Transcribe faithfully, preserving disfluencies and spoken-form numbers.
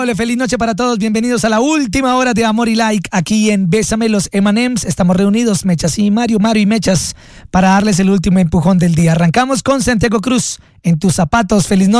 Hola, feliz noche para todos, bienvenidos a la última hora de Amor y Like aquí en Bésame los eme and ems. Estamos reunidos, Mechas y Mario, Mario y Mechas, para darles el último empujón del día. Arrancamos con Santiago Cruz, En tus zapatos. Feliz noche.